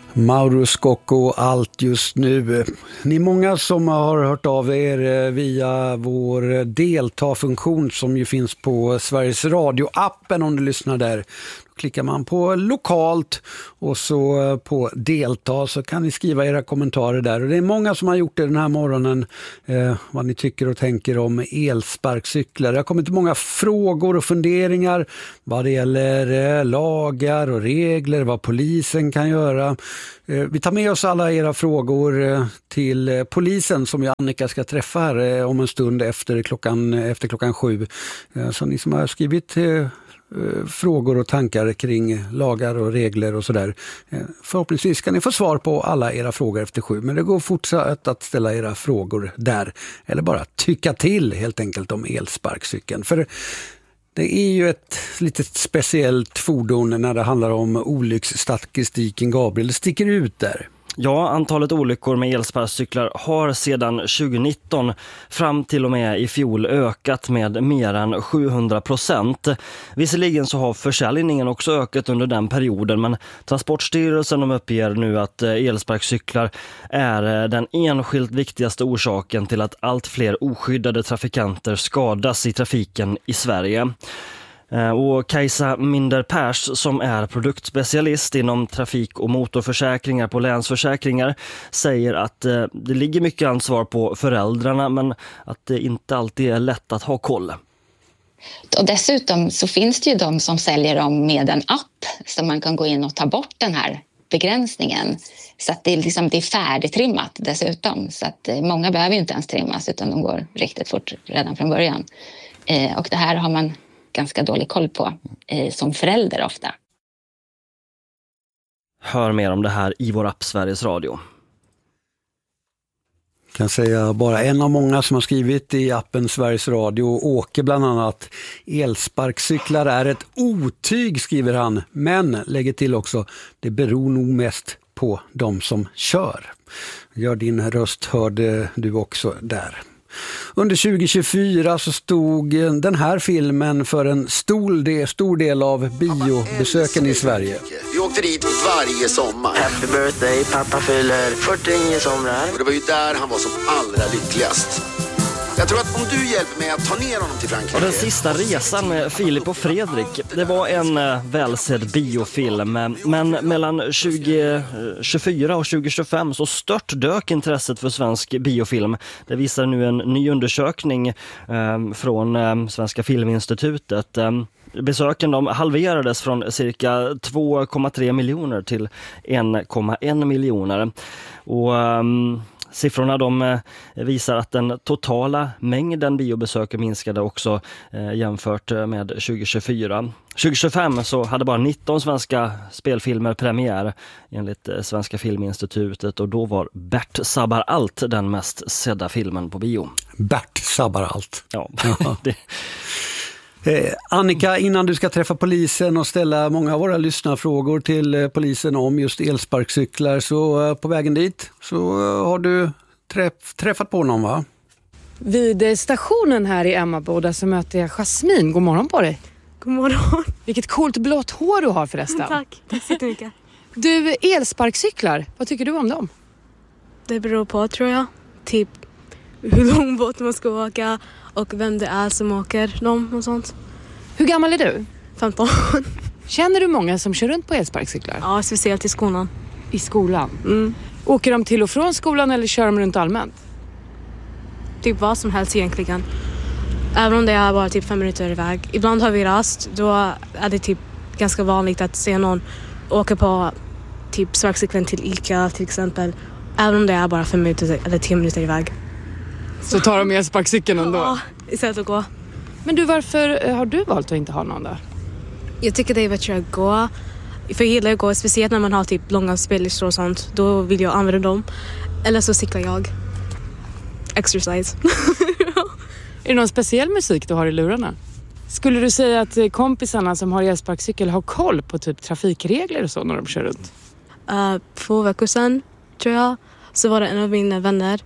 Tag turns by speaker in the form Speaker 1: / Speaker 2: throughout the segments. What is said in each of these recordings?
Speaker 1: Mauro Scocco, allt just nu. Ni är många som har hört av er via vår delta-funktion som ju finns på Sveriges Radio-appen om du lyssnar där. Då klickar man på lokalt och så på delta så kan ni skriva era kommentarer där. Och det är många som har gjort det den här morgonen, vad ni tycker och tänker om elsparkcyklar. Det har kommit många frågor och funderingar vad det gäller lagar och regler, vad polisen kan göra. Vi tar med oss alla era frågor till polisen som ju Annika ska träffa här om en stund efter klockan 7. Så ni som har skrivit frågor och tankar kring lagar och regler och sådär. Förhoppningsvis ska ni få svar på alla era frågor efter 7, men det går fortsatt att ställa era frågor där eller bara tycka till helt enkelt om elsparkcykeln. För det är ju ett litet speciellt fordon när det handlar om olycksstatistiken, Gabriel. Det sticker ut där.
Speaker 2: Ja, antalet olyckor med elsparkcyklar har sedan 2019 fram till och med i fjol ökat med mer än 700%. Visserligen så har försäljningen också ökat under den perioden, men Transportstyrelsen uppger nu att elsparkcyklar är den enskilt viktigaste orsaken till att allt fler oskyddade trafikanter skadas i trafiken i Sverige. Och Kajsa Minder-Pers som är produktspecialist inom trafik- och motorförsäkringar på Länsförsäkringar säger att det ligger mycket ansvar på föräldrarna men att det inte alltid är lätt att ha koll.
Speaker 3: Och dessutom så finns det ju de som säljer dem med en app så man kan gå in och ta bort den här begränsningen. Så att det är färdigtrimmat dessutom. Så att många behöver ju inte ens trimmas utan de går riktigt fort redan från början. Och det här har man ganska dålig koll på som förälder ofta.
Speaker 2: Hör mer om det här i vår app Sveriges Radio.
Speaker 1: Jag kan säga bara en av många som har skrivit i appen Sveriges Radio, Åke bland annat. Elsparkcyklar är ett otyg, skriver han, men lägger till också, det beror nog mest på de som kör. Gör din röst hörde du också där. Under 2024 så stod den här filmen för en stor del av biobesöken i Sverige.
Speaker 4: Vi åkte dit varje sommar.
Speaker 5: Happy birthday, pappa fyller 49 somrar.
Speaker 4: Och det var ju där han var som allra lyckligast. Jag tror att om du hjälper mig att ta ner honom till Frankrike.
Speaker 2: Och den sista resan med Filip och Fredrik, det var en välsedd biofilm. Men mellan 2024 och 2025 så störtdök intresset för svensk biofilm. Det visar nu en ny undersökning från Svenska Filminstitutet. Besöken de halverades från cirka 2,3 miljoner till 1,1 miljoner. Och siffrorna de visar att den totala mängden biobesöker minskade också jämfört med 2024. 2025 så hade bara 19 svenska spelfilmer premiär enligt Svenska Filminstitutet och då var Bert sabbar allt den mest sedda filmen på bio.
Speaker 1: Bert sabbar allt.
Speaker 2: Ja,
Speaker 1: det. Annika, innan du ska träffa polisen och ställa många av våra lyssnarfrågor till polisen om just elsparkcyklar, så på vägen dit så har du träffat på någon, va?
Speaker 6: Vid stationen här i Emmaboda så möter jag Jasmin. God morgon på dig.
Speaker 7: God morgon.
Speaker 6: Vilket coolt blått hår du har förresten.
Speaker 7: Tack så mycket.
Speaker 6: Du, elsparkcyklar, vad tycker du om dem?
Speaker 7: Det beror på, tror jag. Typ hur lång båt man ska åka och vem det är som åker dem och sånt.
Speaker 6: Hur gammal är du?
Speaker 7: 15.
Speaker 6: Känner du många som kör runt på elsparkcyklar?
Speaker 7: Ja, speciellt i skolan.
Speaker 6: I skolan? Åker de till och från skolan eller kör de runt allmänt?
Speaker 7: Typ vad som helst egentligen. Även om det är bara typ 5 minuter iväg. Ibland har vi rast, då är det typ ganska vanligt att se någon åka på typ sparkcykeln till Ica till exempel. Även om det är bara 5 minuter eller 10 minuter iväg.
Speaker 6: Så tar de elsparkcykeln ändå?
Speaker 7: Ja, istället att gå.
Speaker 6: Men du, varför har du valt att inte ha någon då?
Speaker 7: Jag tycker det är bättre att gå. För jag gillar att gå, speciellt när man har typ långa spellistor och sånt. Då vill jag använda dem. Eller så cyklar jag. Exercise.
Speaker 6: Är det någon speciell musik du har i lurarna? Skulle du säga att kompisarna som har elsparkcykel har koll på typ trafikregler och så när de kör runt?
Speaker 7: 2 veckor sedan, tror jag, så var det en av mina vänner.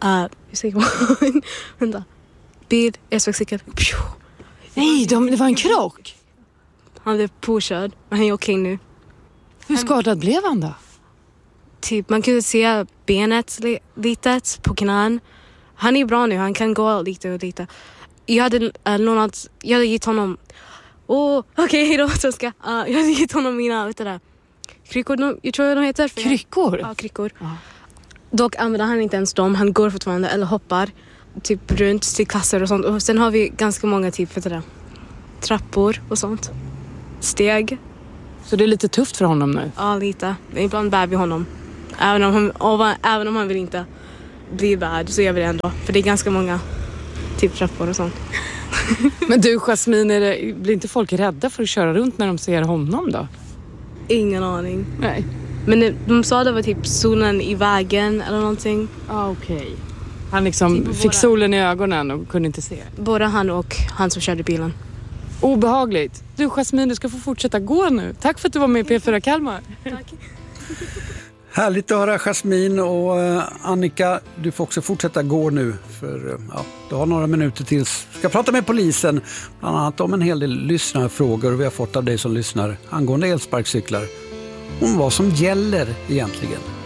Speaker 7: Vänta. Bil, elsparkcykel.
Speaker 6: Nej, det var en krock.
Speaker 7: Han blev påkörd, men han är okej nu.
Speaker 6: Hur skadad blev han då?
Speaker 7: typ, man kunde se benet lite på knän. Han är bra nu, han kan gå lite och lite. Jag hade gett honom... hejdå, svenska. Jag hade gett honom mina, kryckor, jag tror de heter.
Speaker 6: Kryckor?
Speaker 7: Ja, kryckor. Dock använder han inte ens dem, han går fortfarande eller hoppar typ runt till klasser och sånt. Och sen har vi ganska många trappor och sånt. Steg.
Speaker 6: Så det är lite tufft för honom nu?
Speaker 7: Ja, lite. Ibland bär vi honom. Även om han vill inte bli bärd så gör vi det ändå. För det är ganska många trappor och sånt.
Speaker 6: Men du, Jasmine, blir inte folk rädda för att köra runt när de ser honom då?
Speaker 7: Ingen aning.
Speaker 6: Nej.
Speaker 7: Men de sa det var solen i vägen eller någonting.
Speaker 6: Okej. Han fick solen i ögonen och kunde inte se.
Speaker 7: Både han och han som körde bilen.
Speaker 6: Obehagligt. Du, Jasmine, du ska få fortsätta gå nu. Tack för att du var med i P4 Kalmar.
Speaker 7: Tack.
Speaker 1: Härligt att höra, Jasmine, och Annika, du får också fortsätta gå nu, för du har några minuter tills vi ska prata med polisen, bland annat om en hel del lyssnarfrågor vi har fått av dig som lyssnar angående elsparkcyklar, om vad som gäller egentligen.